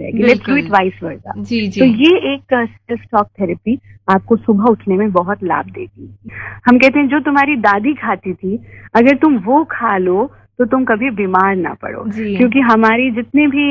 जाएगी। Let's do it vice versa. जी जी। तो ये एक सेल्फ टॉक थेरेपी आपको सुबह उठने में बहुत लाभ देगी। हम कहते हैं जो तुम्हारी दादी खाती थी, अगर तुम वो खा लो तो तुम कभी बीमार ना पड़ो, क्योंकि हमारी जितने भी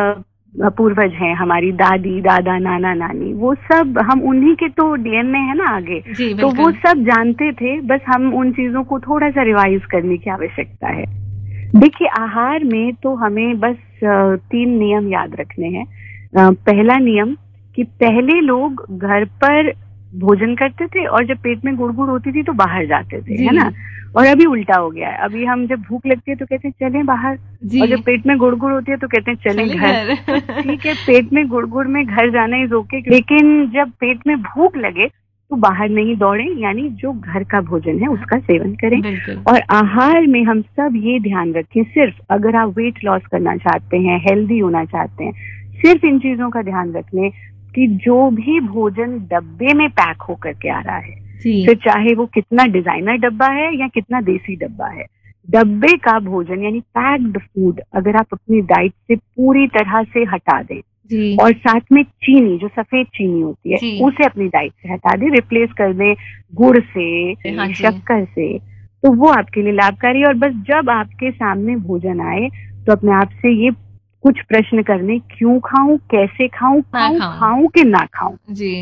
पूर्वज हैं, हमारी दादी दादा नाना नानी, वो सब हम उन्हीं के तो डीएनए है ना आगे, तो वो सब जानते थे। बस हम उन चीजों को थोड़ा सा रिवाइज करने की आवश्यकता है। देखिए, आहार में तो हमें बस 3 नियम याद रखने हैं। पहला नियम कि पहले लोग घर पर भोजन करते थे और जब पेट में गुड़गुड़ होती थी तो बाहर जाते थे, है ना। और अभी उल्टा हो गया है। अभी हम जब भूख लगती है तो कहते हैं चलें बाहर, और जब पेट में गुड़गुड़ होती है तो कहते हैं चलें घर। ठीक है, पेट में गुड़गुड़ में घर जाना इज ओके, लेकिन जब पेट में भूख लगे तो बाहर नहीं दौड़ें, यानी जो घर का भोजन है उसका सेवन करें। और आहार में हम सब ये ध्यान रखें, सिर्फ अगर आप वेट लॉस करना चाहते हैं, हेल्दी होना चाहते हैं, सिर्फ इन चीजों का ध्यान रख लें कि जो भी भोजन डब्बे में पैक होकर के आ रहा है, फिर चाहे वो कितना डिजाइनर डब्बा है या कितना देसी डब्बा है, डब्बे का भोजन यानी पैक्ड फूड अगर आप अपनी डाइट से पूरी तरह से हटा दें, और साथ में चीनी, जो सफेद चीनी होती है, उसे अपनी डाइट से हटा दें, रिप्लेस कर दें गुड़ से, शक्कर से, तो वो आपके लिए लाभकारी। और बस जब आपके सामने भोजन आए तो अपने आप से ये कुछ प्रश्न करने, क्यों खाऊं, कैसे खाऊं, खाऊं कि ना खाऊं,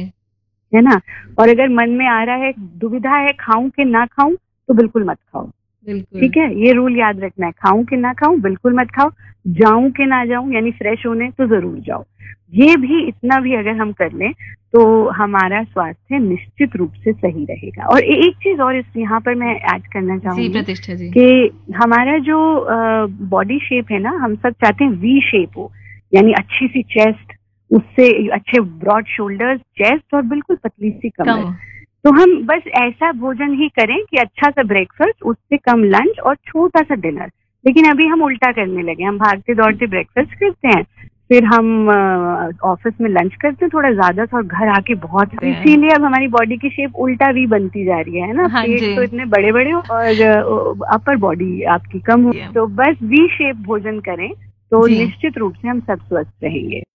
है ना। और अगर मन में आ रहा है, दुविधा है, खाऊं कि ना खाऊं, तो बिल्कुल मत खाओ। ठीक है, ये रूल याद रखना है, खाऊं कि ना खाऊं, बिल्कुल मत खाओ। जाऊं कि ना जाऊं, यानी फ्रेश होने तो जरूर जाओ। ये भी, इतना भी अगर हम कर लें तो हमारा स्वास्थ्य निश्चित रूप से सही रहेगा। और एक चीज और इस यहाँ पर मैं ऐड करना चाहूंगी कि हमारा जो बॉडी शेप है ना, हम सब चाहते हैं वी शेप हो, यानी अच्छी सी चेस्ट, उससे अच्छे ब्रॉड शोल्डर्स, चेस्ट और बिल्कुल पतली सी कमर। तो हम बस ऐसा भोजन ही करें कि अच्छा सा ब्रेकफास्ट, उससे कम लंच और छोटा सा डिनर। लेकिन अभी हम उल्टा करने लगे, हम भागते दौड़ते ब्रेकफास्ट करते हैं, फिर हम ऑफिस में लंच करते हैं थोड़ा ज्यादा सा, और घर आके बहुत, इसीलिए अब हमारी बॉडी की शेप उल्टा वी बनती जा रही है ना। पेट तो इतने बड़े बड़े और अपर बॉडी आपकी कम हो। तो बस वी शेप भोजन करें तो निश्चित रूप से हम सब स्वस्थ रहेंगे।